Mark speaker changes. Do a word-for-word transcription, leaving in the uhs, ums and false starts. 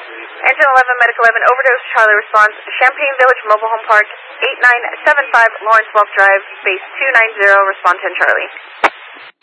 Speaker 1: Engine eleven, Medic eleven, overdose, Charlie responds, Champaign Village Mobile Home Park, eight nine seven five Lawrence Welk Drive, base two nine zero, respond ten Charlie.